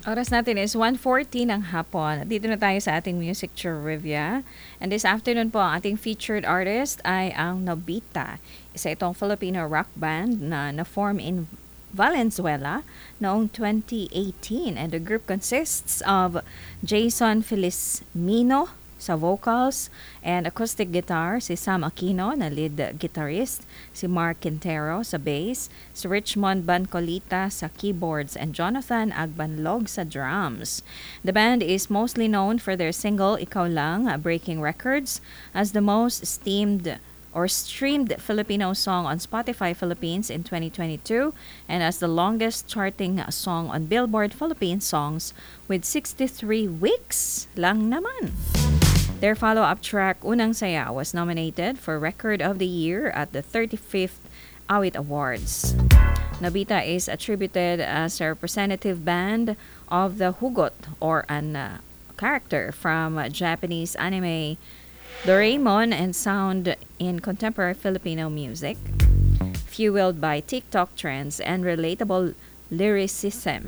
Oras natin is 1:40 ng hapon. Dito na tayo sa ating music trivia. And this afternoon po, ang ating featured artist ay ang Nobita. Isa itong Filipino rock band na na-form in Valenzuela noong 2018. And the group consists of Jason Felizmino sa vocals and acoustic guitar, si Sam Aquino na lead guitarist, si Mark Quintero sa bass, si Richmond Bancolita sa keyboards, and Jonathan Agbanlog sa drums. The band is mostly known for their single Ikaw Lang, breaking records as the most streamed Filipino song on Spotify Philippines in 2022 and as the longest charting song on Billboard Philippine Songs with 63 weeks lang naman. Their follow-up track, Unang Saya, was nominated for Record of the Year at the 35th Awit Awards. Nobita is attributed as a representative band of the Hugot, or an character from Japanese anime Doraemon, and sound in contemporary Filipino music, fueled by TikTok trends and relatable lyricism.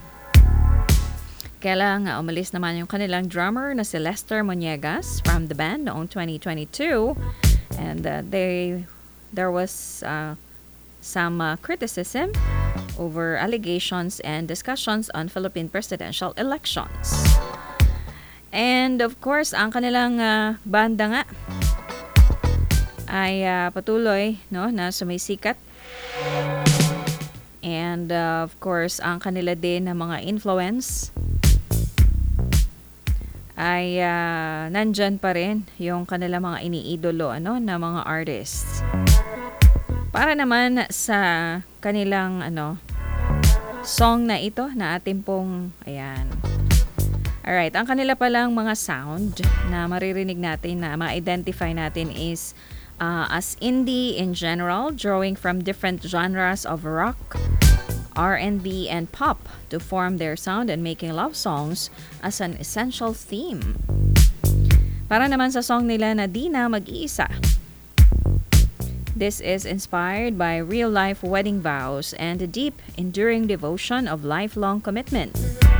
Kaya lang, umalis naman yung kanilang drummer na si Lester Moniegas from the band noong 2022. And there was some criticism over allegations and discussions on Philippine presidential elections. And of course, ang kanilang banda nga ay patuloy na sumisikat. And of course, ang kanila din na mga influence ay nandyan pa rin yung kanila mga iniidolo na mga artists. Para naman sa kanilang song na ito na ating pong ayan. Alright, ang kanila palang mga sound na maririnig natin, na ma-identify natin is as indie in general, drawing from different genres of rock, R&B, and pop to form their sound and making love songs as an essential theme. Para naman sa song nila na Di Na Mag-iisa. This is inspired by real-life wedding vows and the deep, enduring devotion of lifelong commitment.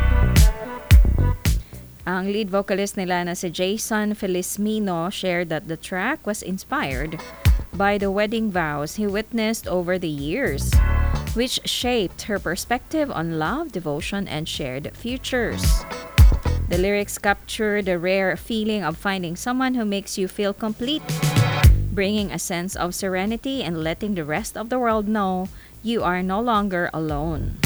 Ang lead vocalist nila na si Jason Felizmino shared that the track was inspired by the wedding vows he witnessed over the years, which shaped her perspective on love, devotion, and shared futures. The lyrics capture the rare feeling of finding someone who makes you feel complete, bringing a sense of serenity and letting the rest of the world know you are no longer alone.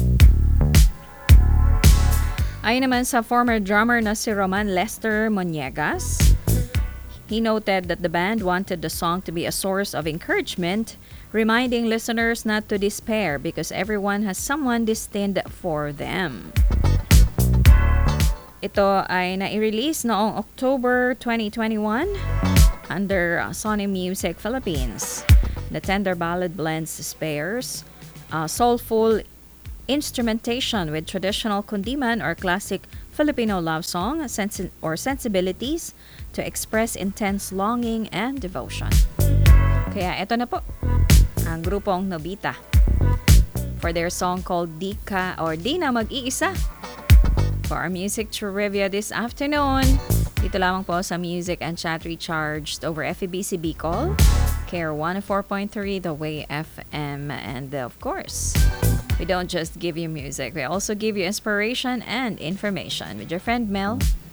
Ayon naman sa former drummer na si Roman Lester Moniegas, he noted that the band wanted the song to be a source of encouragement, reminding listeners not to despair because everyone has someone destined for them. Ito ay nai-release noong October 2021 under Sony Music Philippines. The tender ballad blends spares, soulful instrumentation with traditional kundiman or classic Filipino love song sensibilities to express intense longing and devotion. Kaya ito na po ang grupong Nobita for their song called Di Na Mag-iisa. For our music trivia this afternoon, dito lamang po sa Music and Chat Recharged over FEBC Bicol, Care 104.3 The Way FM, and of course, we don't just give you music, we also give you inspiration and information with your friend Mel.